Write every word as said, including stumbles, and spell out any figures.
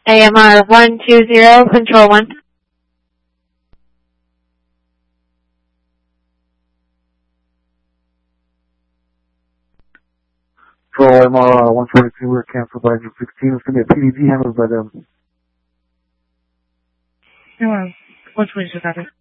A M R one two zero, Control one. Control M R one forty-two, we're canceled by engine sixteen. It's going to be a P D D handled by them. M R one forty-two, copy.